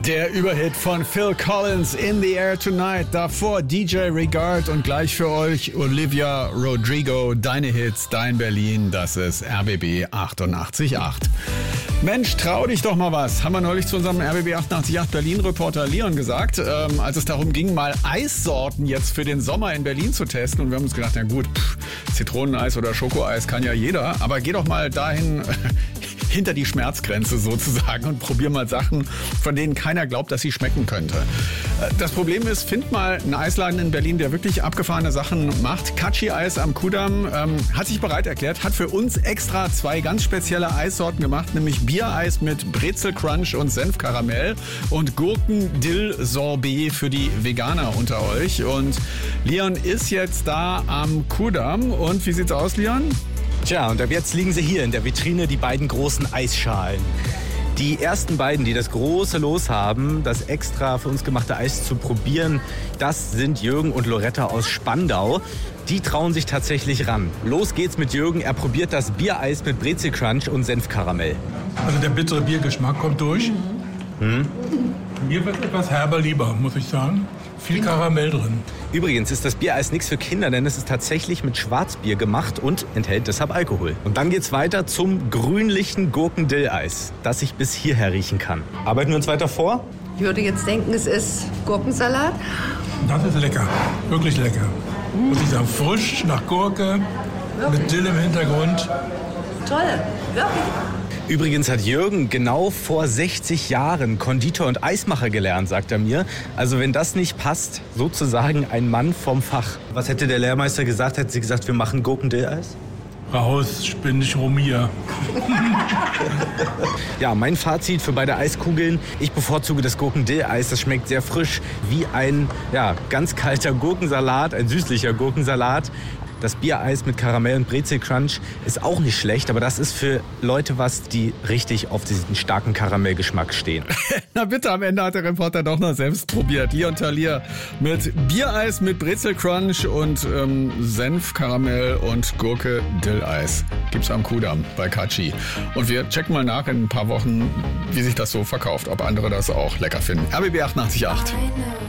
Der Überhit von Phil Collins, In the Air Tonight. Davor DJ Regard und gleich für euch Olivia Rodrigo. Deine Hits, dein Berlin, das ist RBB 88.8. Mensch, trau dich doch mal was, haben wir neulich zu unserem RBB 88.8 Berlin-Reporter Leon gesagt, als es darum ging, mal Eissorten jetzt für den Sommer in Berlin zu testen. Und wir haben uns gedacht, na gut, Zitroneneis oder Schokoeis kann ja jeder, aber geh doch mal dahin hinter die Schmerzgrenze sozusagen und probier mal Sachen, von denen keiner glaubt, dass sie schmecken könnte. Das Problem ist, find mal einen Eisladen in Berlin, der wirklich abgefahrene Sachen macht. Katschi Eis am Kudamm hat sich bereit erklärt, hat für uns extra 2 ganz spezielle Eissorten gemacht, nämlich Biereis mit Brezel-Crunch und Senfkaramell und Gurken-Dill-Sorbet für die Veganer unter euch. Und Leon ist jetzt da am Kudamm. Und wie sieht's aus, Leon? Tja, und ab jetzt liegen sie hier in der Vitrine, die beiden großen Eisschalen. Die ersten beiden, die das große Los haben, das extra für uns gemachte Eis zu probieren, das sind Jürgen und Loretta aus Spandau. Die trauen sich tatsächlich ran. Los geht's mit Jürgen. Er probiert das Biereis mit Brezelcrunch und Senfkaramell. Also der bittere Biergeschmack kommt durch. Mir wird etwas herber lieber, muss ich sagen. Viel Karamell drin. Übrigens ist das Biereis nichts für Kinder, denn es ist tatsächlich mit Schwarzbier gemacht und enthält deshalb Alkohol. Und dann geht's weiter zum grünlichen Gurken-Dill-Eis, das ich bis hierher riechen kann. Arbeiten wir uns weiter vor? Ich würde jetzt denken, es ist Gurkensalat. Das ist lecker, wirklich lecker. Muss ich sagen, frisch nach Gurke, mit Dill im Hintergrund. Toll, wirklich. Übrigens hat Jürgen genau vor 60 Jahren Konditor und Eismacher gelernt, sagt er mir. Also wenn das nicht passt, sozusagen ein Mann vom Fach. Was hätte der Lehrmeister gesagt? Hätte sie gesagt, wir machen Gurken-Dill-Eis? Raus, spinn dich rum hier. Ja, mein Fazit für beide Eiskugeln. Ich bevorzuge das Gurken-Dill-Eis. Das schmeckt sehr frisch, wie ein ganz kalter Gurkensalat, ein süßlicher Gurkensalat. Das Biereis mit Karamell und Brezelcrunch ist auch nicht schlecht, aber das ist für Leute was, die richtig auf diesen starken Karamellgeschmack stehen. Na bitte, am Ende hat der Reporter doch noch selbst probiert. Leon Talier mit Biereis mit Brezelcrunch und Senf, Karamell und Gurke Dilleis. Gibt's am Kudamm bei Katschi. Und wir checken mal nach in ein paar Wochen, wie sich das so verkauft, ob andere das auch lecker finden. RBB 88.8.